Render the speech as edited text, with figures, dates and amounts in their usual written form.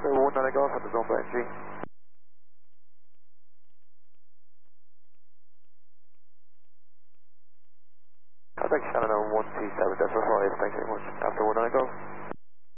1 Golf at the zone by NG. Contact Shannon on 127.5, thanks very much. After 1 Golf.